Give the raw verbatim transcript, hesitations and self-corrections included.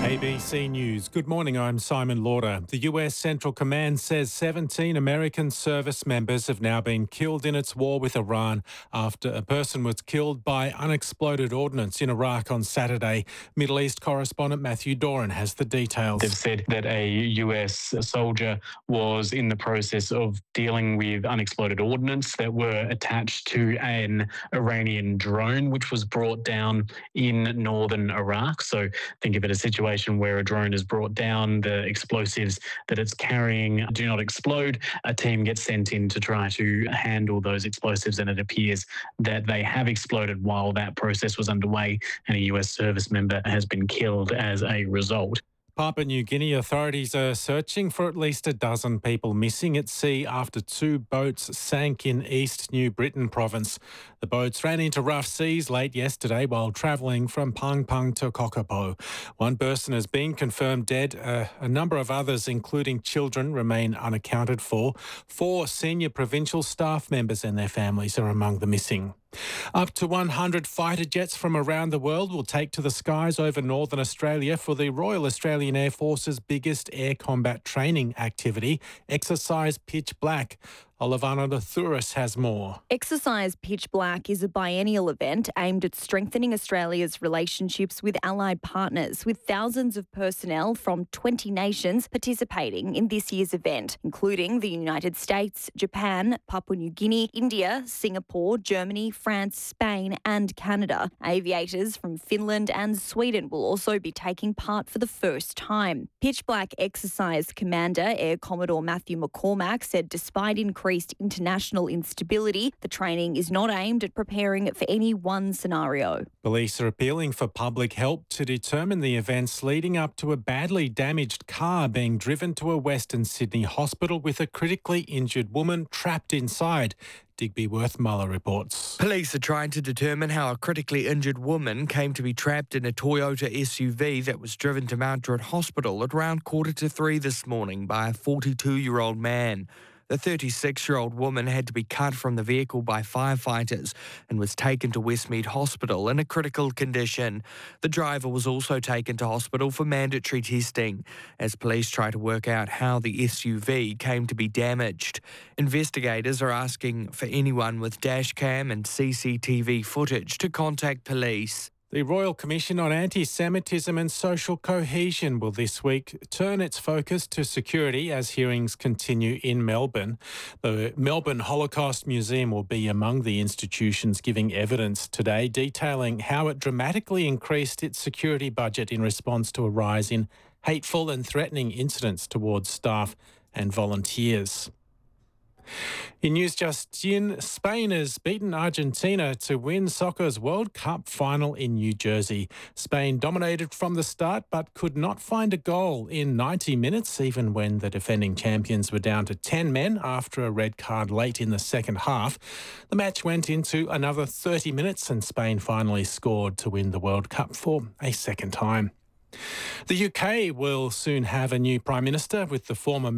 A B C News. Good morning, I'm Simon Lauder. The U S Central Command says seventeen American service members have now been killed in its war with Iran after a person was killed by unexploded ordnance in Iraq on Saturday. Middle East correspondent Matthew Doran has the details. They've said that a U S soldier was in the process of dealing with unexploded ordnance that were attached to an Iranian drone, which was brought down in northern Iraq. So think of it as a situation where a drone is brought down, the explosives that it's carrying do not explode. A team gets sent in to try to handle those explosives, and it appears that they have exploded while that process was underway, and a U S service member has been killed as a result. Papua New Guinea authorities are searching for at least a dozen people missing at sea after two boats sank in East New Britain province. The boats ran into rough seas late yesterday while travelling from Pang Pang to Kokopo. One person has been confirmed dead. Uh, a number of others, including children, remain unaccounted for. Four senior provincial staff members and their families are among the missing. Up to one hundred fighter jets from around the world will take to the skies over northern Australia for the Royal Australian Air Force's biggest air combat training activity, Exercise Pitch Black. Olivana Thuris has more. Exercise Pitch Black is a biennial event aimed at strengthening Australia's relationships with allied partners, with thousands of personnel from twenty nations participating in this year's event, including the United States, Japan, Papua New Guinea, India, Singapore, Germany, France, Spain and Canada. Aviators from Finland and Sweden will also be taking part for the first time. Pitch Black Exercise Commander Air Commodore Matthew McCormack said despite increased international instability, the training is not aimed at preparing for any one scenario. Police are appealing for public help to determine the events leading up to a badly damaged car being driven to a Western Sydney hospital with a critically injured woman trapped inside. Digby Worthmuller reports. Police are trying to determine how a critically injured woman came to be trapped in a Toyota S U V that was driven to Mount Druitt Hospital at around quarter to three this morning by a forty-two-year-old man. The thirty-six-year-old woman had to be cut from the vehicle by firefighters and was taken to Westmead Hospital in a critical condition. The driver was also taken to hospital for mandatory testing as police try to work out how the S U V came to be damaged. Investigators are asking for anyone with dashcam and C C T V footage to contact police. The Royal Commission on Anti-Semitism and Social Cohesion will this week turn its focus to security as hearings continue in Melbourne. The Melbourne Holocaust Museum will be among the institutions giving evidence today, detailing how it dramatically increased its security budget in response to a rise in hateful and threatening incidents towards staff and volunteers. In news just in, Spain has beaten Argentina to win soccer's World Cup final in New Jersey. Spain dominated from the start but could not find a goal in ninety minutes, even when the defending champions were down to ten men after a red card late in the second half. The match went into another thirty minutes and Spain finally scored to win the World Cup for a second time. The U K will soon have a new Prime Minister, with the former